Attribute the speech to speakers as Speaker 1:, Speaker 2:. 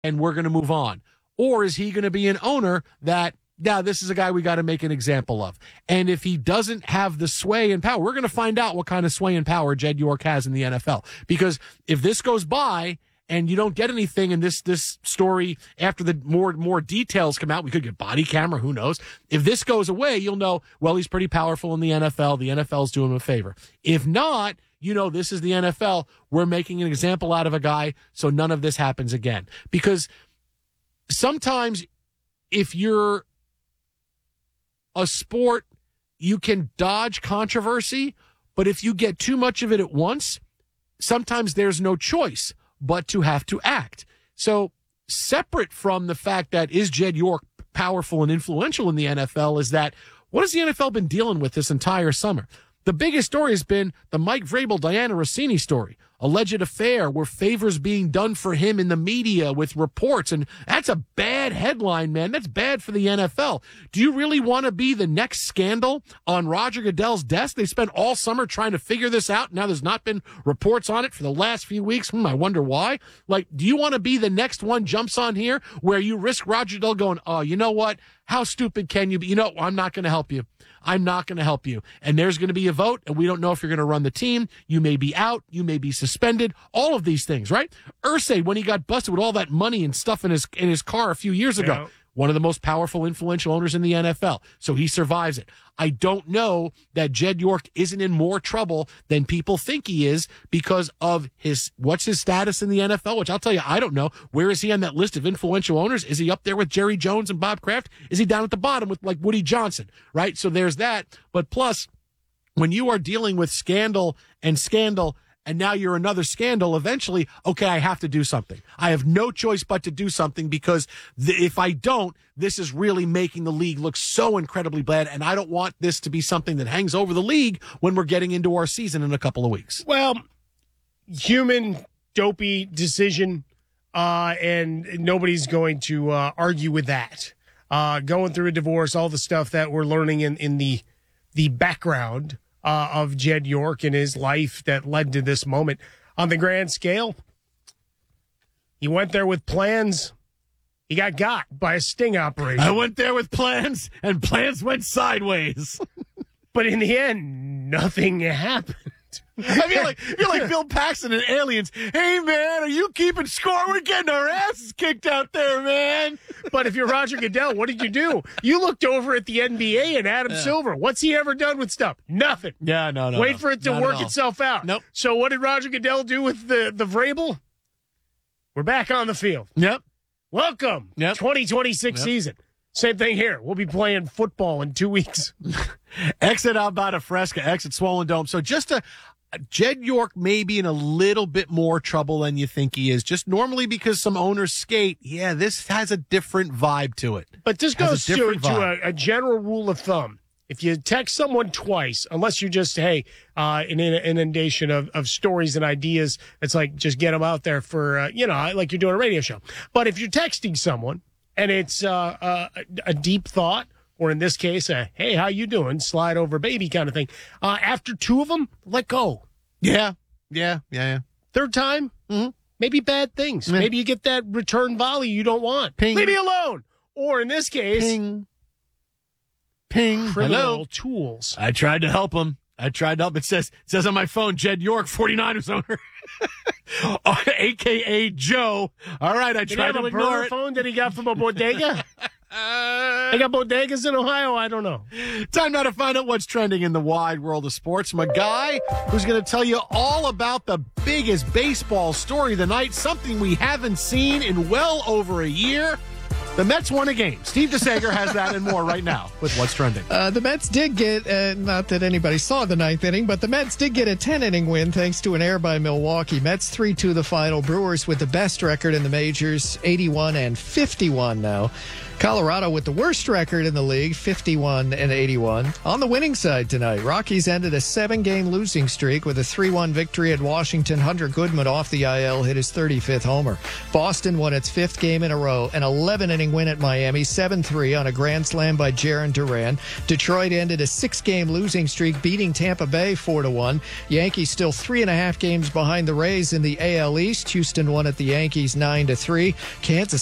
Speaker 1: and we're going to move on? Or is he going to be an owner that, yeah, this is a guy we got to make an example of? And if he doesn't have the sway and power, we're going to find out what kind of sway and power Jed York has in the NFL. Because if this goes by and you don't get anything in this story after the more details come out, we could get body camera, who knows? If this goes away, you'll know, well, he's pretty powerful in the NFL. The NFL's doing him a favor. If not, this is the NFL. We're making an example out of a guy so none of this happens again. Because sometimes if you're a sport, you can dodge controversy, but if you get too much of it at once, sometimes there's no choice but to have to act. So separate from the fact that is Jed York powerful and influential in the NFL is that what has the NFL been dealing with this entire summer? The biggest story has been the Mike Vrabel, Diana Rossini story, alleged affair where favors being done for him in the media with reports. And that's a bad headline, man. That's bad for the NFL. Do you really want to be the next scandal on Roger Goodell's desk? They spent all summer trying to figure this out. Now there's not been reports on it for the last few weeks. I wonder why. Do you want to be the next one jumps on here where you risk Roger Goodell going, oh, you know what? How stupid can you be? I'm not going to help you. I'm not going to help you. And there's going to be a vote, and we don't know if you're going to run the team. You may be out. You may be suspended. All of these things, right? Irsay, when he got busted with all that money and stuff in his car a few years ago, one of the most powerful, influential owners in the NFL. So he survives it. I don't know that Jed York isn't in more trouble than people think he is because of what's his status in the NFL, which I'll tell you, I don't know. Where is he on that list of influential owners? Is he up there with Jerry Jones and Bob Kraft? Is he down at the bottom with Woody Johnson, right? So there's that. But plus, when you are dealing with scandal, and now you're another scandal, eventually, okay, I have to do something. I have no choice but to do something because if I don't, this is really making the league look so incredibly bad, and I don't want this to be something that hangs over the league when we're getting into our season in a couple of weeks.
Speaker 2: Well, human, dopey decision, and nobody's going to argue with that. Going through a divorce, all the stuff that we're learning in the background of Jed York and his life that led to this moment. On the grand scale, he went there with plans. He got by a sting operation.
Speaker 1: I went there with plans, and plans went sideways.
Speaker 2: But in the end, nothing happened.
Speaker 1: I feel like Bill Paxton and Aliens. Hey, man, are you keeping score? We're getting our asses kicked out there, man.
Speaker 2: But if you're Roger Goodell, what did you do? You looked over at the NBA and Adam Silver. What's he ever done with stuff? Nothing.
Speaker 1: Yeah, no.
Speaker 2: Wait for it to work itself out.
Speaker 1: Nope.
Speaker 2: So what did Roger Goodell do with the Vrabel? We're back on the field.
Speaker 1: Yep.
Speaker 2: Welcome. 2026 season. Same thing here. We'll be playing football in 2 weeks.
Speaker 1: Exit Alberta Fresca, exit Swollen Dome. So Jed York may be in a little bit more trouble than you think he is. Just normally because some owners skate, this has a different vibe to it.
Speaker 2: But this goes to a general rule of thumb. If you text someone twice, unless you just, an inundation of stories and ideas, it's like just get them out there for, like you're doing a radio show. But if you're texting someone and it's a deep thought, or in this case, hey, how you doing? Slide over baby kind of thing. After two of them, let go.
Speaker 1: Yeah.
Speaker 2: Third time, maybe bad things.
Speaker 1: Yeah.
Speaker 2: Maybe you get that return volley you don't want.
Speaker 1: Ping.
Speaker 2: Leave me alone. Or in this case,
Speaker 1: ping.
Speaker 2: Criminal
Speaker 1: Hello.
Speaker 2: tools.
Speaker 1: I tried to help him. It says on my phone, Jed York, 49ers owner. A.K.A. Joe. All right, I tried to ignore it.
Speaker 2: Phone that he got from a bodega? They got bodegas in Ohio? I don't know.
Speaker 1: Time now to find out what's trending in the wide world of sports from a guy who's going to tell you all about the biggest baseball story of the night, something we haven't seen in well over a year. The Mets won a game. Steve DeSager has that and more right now with what's trending.
Speaker 3: The Mets did get, not that anybody saw the ninth inning, but the Mets did get a 10-inning win thanks to an error by Milwaukee. Mets 3-2 the final. Brewers with the best record in the majors, 81-51 now. Colorado with the worst record in the league, 51-81. On the winning side tonight, Rockies ended a 7-game losing streak with a 3-1 victory at Washington. Hunter Goodman off the IL hit his 35th homer. Boston won its 5th game in a row, an 11-inning inning win at Miami, 7-3 on a grand slam by Jarren Duran. Detroit ended a 6-game losing streak, beating Tampa Bay 4-1. Yankees still 3.5 games behind the Rays in the AL East. Houston won at the Yankees 9-3. Kansas